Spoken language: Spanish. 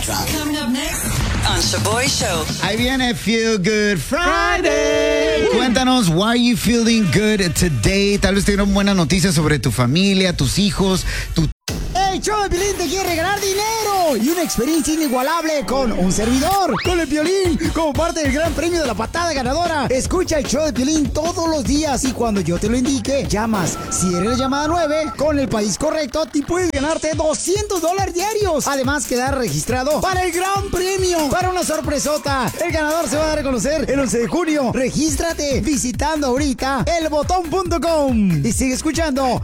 Coming up next on Shaboy Show. Ahí viene Feel Good Friday. Cuéntanos, why are you feeling good today? Tal vez tengan buenas noticias sobre tu familia, tus hijos, tu... El show de Piolín te quiere regalar dinero y una experiencia inigualable con un servidor, con el Piolín, como parte del gran premio de la patada ganadora. Escucha el show de Piolín todos los días y cuando yo te lo indique, llamas. Si eres la llamada 9, con el país correcto, te puedes ganarte $200 diarios. Además, quedar registrado para el gran premio, para una sorpresota. El ganador se va a dar a conocer el 11 de junio. Regístrate visitando ahorita elbotón.com y sigue escuchando